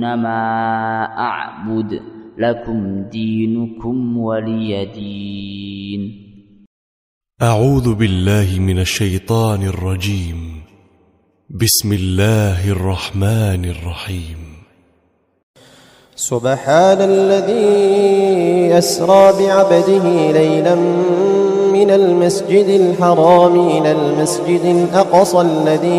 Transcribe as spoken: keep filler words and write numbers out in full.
إنما أعبد لكم دينكم ولي دين. أعوذ بالله من الشيطان الرجيم. بسم الله الرحمن الرحيم. سبحان الذي أسرى بعبده ليلا من المسجد الحرام إلى المسجد الأقصى الذي